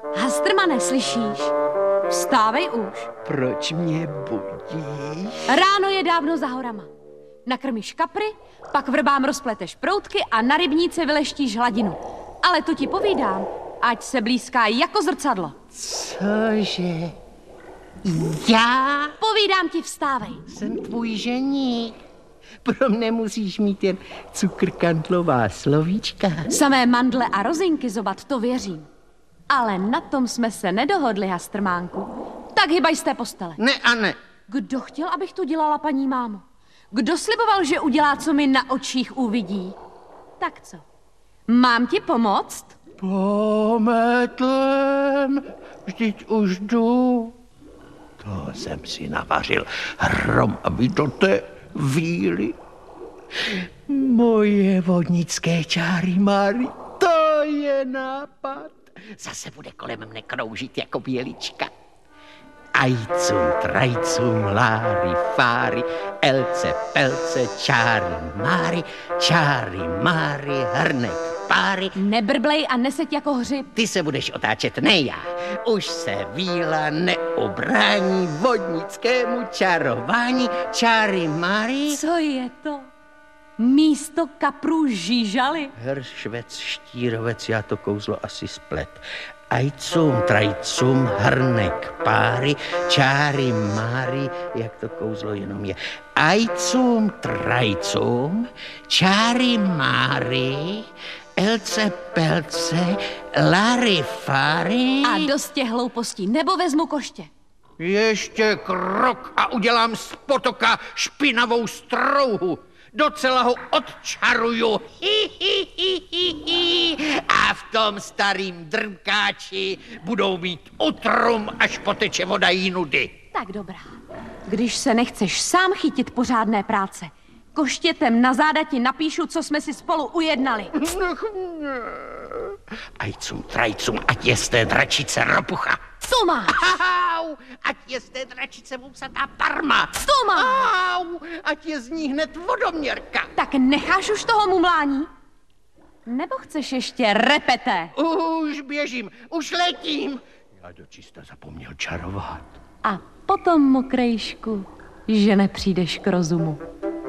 Hastrmane, slyšíš? Vstávej už. Proč mě budíš? Ráno je dávno za horama. Nakrmíš kapry, pak vrbám rozpleteš proutky a na rybníce vyleštíš hladinu. Ale to ti povídám, ať se blízká jako zrcadlo. Cože? Já? Povídám ti, vstávej. Jsem tvůj ženík. Pro mne musíš mít jen cukrkandlová slovíčka. Samé mandle a rozinky zobat, to věřím. Ale na tom jsme se nedohodli, Hastrmánku. Tak hybaj z té postele. Ne a ne. Kdo chtěl, abych to dělala, paní mámo? Kdo sliboval, že udělá, co mi na očích uvidí? Tak co? Mám ti pomoct? Pometlem, vždyť už jdu. To jsem si navařil hrom, aby do té víly. Moje vodnické čáry, Máry, to je nápad. Zase bude kolem mne kroužit jako bělička. Ajcum, trajcum, láry, fáry, elce, pelce, čáry, máry, hrnek, páry. Nebrblej a neseď jako hřib. Ty se budeš otáčet, ne já. Už se víla neobrání vodnickému čarování, čáry, máry. Co je to? Místo kaprů žížaly? Hršvec, štírovec, já to kouzlo asi splet. Ajcum, trajcum, hrnek, páry, čáry, máry, jak to kouzlo jenom je. Ajcum, trajcum, čáry, máry, elce, pelce, lary, fáry. A dost těch hloupostí, nebo vezmu koště. Ještě krok a udělám z potoka špinavou strouhu. Docela ho odčaruju. A v tom starým drmkáči budou mít utrum, až poteče voda jinudy. Tak dobrá. Když se nechceš sám chytit pořádné práce, koštětem na záda ti napíšu, co jsme si spolu ujednali. Ajcum, trajcum, ať je z té dračice ropucha. Co máš? Au, ať je z té dračice vousatá parma. Co máš? Au, ať je z ní hned vodoměrka. Tak necháš už toho mumlání? Nebo chceš ještě repete? Už běžím, už letím. Já dočista zapomněl čarovat. A potom, mokrejšku, že nepřijdeš k rozumu.